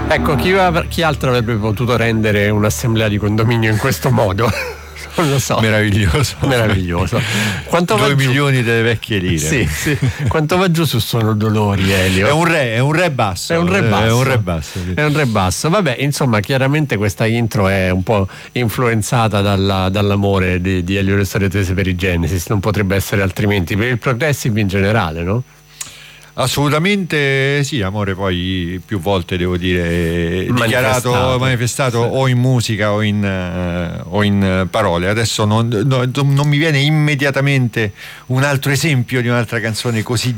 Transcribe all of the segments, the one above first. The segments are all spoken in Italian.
Ecco, chi altro avrebbe potuto rendere un'assemblea di condominio in questo modo? Non lo so. Meraviglioso. Quanto 2 milioni delle vecchie lire. Sì. Quanto va giù su Sono Dolori, Elio? È un re basso. È un re basso. Sì. È un re basso. Vabbè, insomma, chiaramente questa intro è un po' influenzata dall'amore di Elio Le Storie Tese per i Genesis. Non potrebbe essere altrimenti, per il progressive in generale, no? Assolutamente sì, amore poi più volte devo dire dichiarato, manifestato sì. O in musica o in parole. Adesso non mi viene immediatamente un altro esempio di un'altra canzone così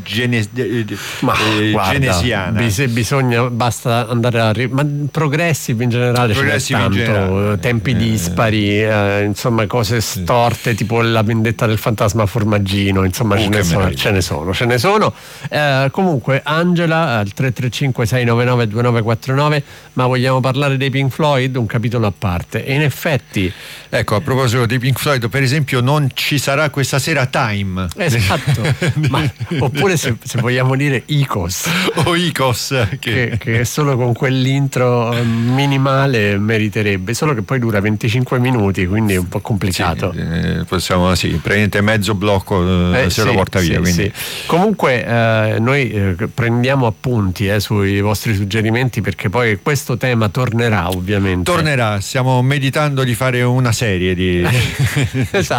genesiana. Basta andare ma progressive in generale ce n'è tanto, tempi dispari, insomma cose storte tipo La vendetta del fantasma formaggino, insomma ce ne sono. Comunque Angela al 335 699 2949, ma vogliamo parlare dei Pink Floyd, un capitolo a parte. E in effetti, ecco, a proposito dei Pink Floyd, per esempio non ci sarà questa sera Time, esatto. Oppure se vogliamo dire Icos o Icos che solo con quell'intro minimale meriterebbe, solo che poi dura 25 minuti, quindi è un po' complicato. Possiamo praticamente mezzo blocco se lo porta via, quindi. Comunque noi prendiamo appunti sui vostri suggerimenti, perché poi questo tema tornerà, ovviamente. Stiamo meditando di fare una serie di esatto.